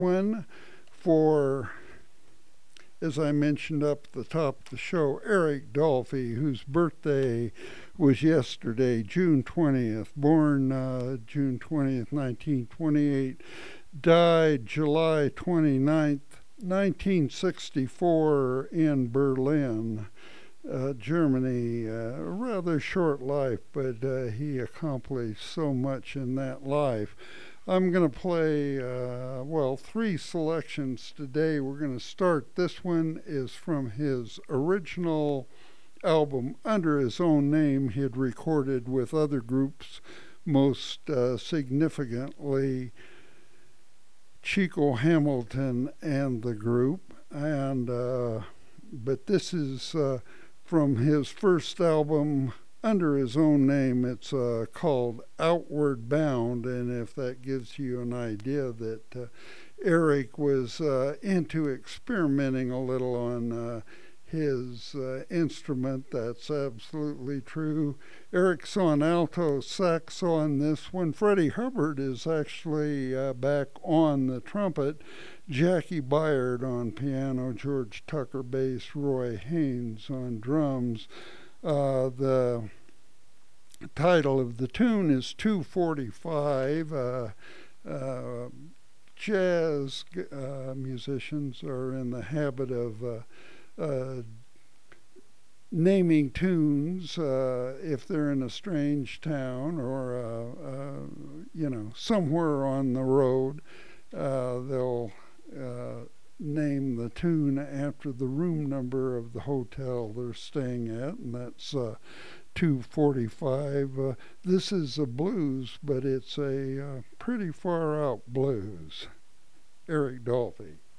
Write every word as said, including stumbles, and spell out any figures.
One for, as I mentioned up at the top of the show, Eric Dolphy, whose birthday was yesterday, June twentieth, born uh, June twentieth, nineteen twenty-eight, died July twenty-ninth, nineteen sixty-four in Berlin, uh, Germany. Uh, a rather short life, but uh, he accomplished so much in that life. I'm going to play, uh, well, three selections today. We're going to start. This one is from his original album under his own name. He had recorded with other groups, most uh, significantly Chico Hamilton and the group. And uh, but this is uh, from his first album under his own name. It's uh, called Outward Bound, and if that gives you an idea that uh, Eric was uh, into experimenting a little on uh, his uh, instrument, that's absolutely true. Eric's on alto sax on this one. Freddie Hubbard is actually uh, back on the trumpet. Jackie Byard on piano, George Tucker bass, Roy Haynes on drums. Uh, the title of the tune is two forty-five. Uh, uh, jazz uh, musicians are in the habit of uh, uh, naming tunes uh, if they're in a strange town or, uh, uh, you know, somewhere on the road. Uh, they'll uh, name the tune after the room number of the hotel they're staying at, and that's uh, two forty-five. Uh, this is a blues, but it's a uh, pretty far out blues. Eric Dolphy.